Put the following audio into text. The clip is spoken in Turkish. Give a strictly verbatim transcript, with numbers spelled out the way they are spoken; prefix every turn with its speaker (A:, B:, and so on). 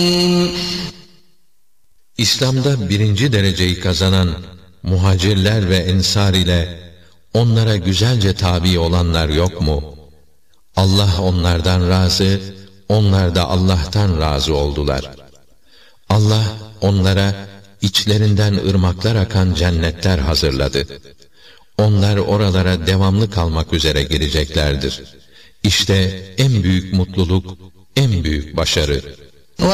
A: İslam'da birinci dereceyi kazanan muhacirler ve ensar ile onlara güzelce tabi olanlar yok mu? Allah onlardan razı, onlar da Allah'tan razı oldular. Allah onlara içlerinden ırmaklar akan cennetler hazırladı. Onlar oralara devamlı kalmak üzere gireceklerdir. İşte en büyük mutluluk, en büyük başarı.